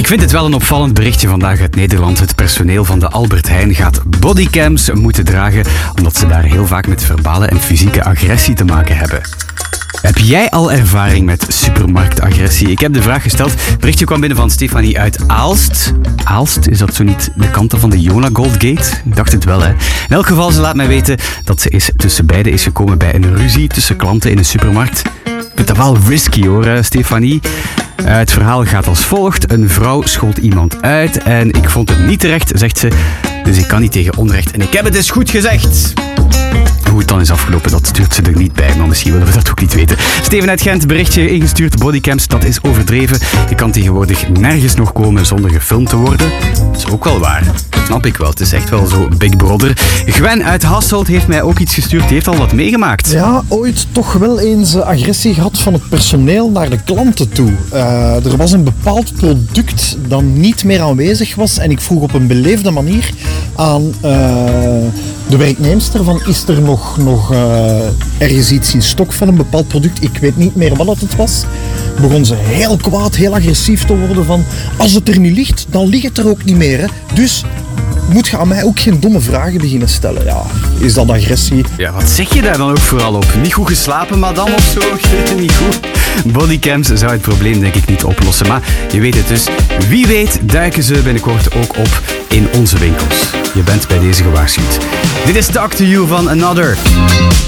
Ik vind het wel een opvallend berichtje vandaag uit Nederland. Het personeel van de Albert Heijn gaat bodycams moeten dragen, omdat ze daar heel vaak met verbale en fysieke agressie te maken hebben. Heb jij al ervaring met supermarktagressie? Ik heb de vraag gesteld. Het berichtje kwam binnen van Stefanie uit Aalst. Aalst, is dat zo niet de kanten van de Jona Goldgate? Ik dacht het wel, hè. In elk geval, ze laat mij weten dat ze tussen beiden is gekomen bij een ruzie tussen klanten in een supermarkt. Ik vind dat wel risky, hoor, Stefanie. Het verhaal gaat als volgt. Een vrouw schold iemand uit en ik vond het niet terecht, zegt ze. Dus ik kan niet tegen onrecht en ik heb het eens goed gezegd. Hoe het dan is afgelopen, dat stuurt ze er niet bij, maar misschien willen we dat ook niet weten. Steven uit Gent, berichtje ingestuurd, bodycams, dat is overdreven. Je kan tegenwoordig nergens nog komen zonder gefilmd te worden. Dat is ook wel waar. Dat snap ik wel, het is echt wel zo Big Brother. Gwen uit Hasselt heeft mij ook iets gestuurd, die heeft al wat meegemaakt. Ja, ooit toch wel eens agressie gehad van het personeel naar de klanten toe. Er was een bepaald product dat niet meer aanwezig was en ik vroeg op een beleefde manier aan de werknemster van is er nog ergens iets in stok van een bepaald product, ik weet niet meer wat het was. Begon ze heel kwaad, heel agressief te worden van als het er niet ligt, dan ligt het er ook niet meer. Hè. Dus moet je aan mij ook geen domme vragen beginnen stellen. Ja, is dat agressie? Ja, wat zeg je daar dan ook vooral op? Niet goed geslapen, madame, of zo? Niet goed. Bodycams zou het probleem denk ik niet oplossen. Maar je weet het dus. Wie weet duiken ze binnenkort ook op in onze winkels. Je bent bij deze gewaarschuwd. Dit is Talk to You van Another.